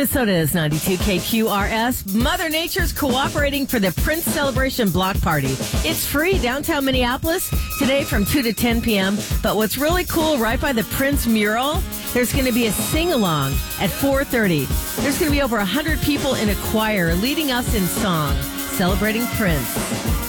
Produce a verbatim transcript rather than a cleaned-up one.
Minnesota is ninety-two K Q R S. Mother Nature's cooperating for the Prince Celebration Block Party. It's free downtown Minneapolis today from two to ten p.m. But what's really cool, right by the Prince mural, there's going to be a sing-along at four thirty. There's going to be over one hundred people in a choir leading us in song, celebrating Prince.